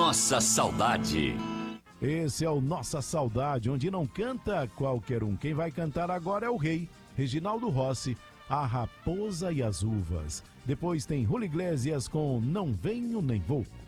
Nossa Saudade. Esse é o Nossa Saudade, onde não canta qualquer um. Quem vai cantar agora é o rei, Reginaldo Rossi, A Raposa e as Uvas. Depois tem Julio Iglesias com Não Venho Nem Vou.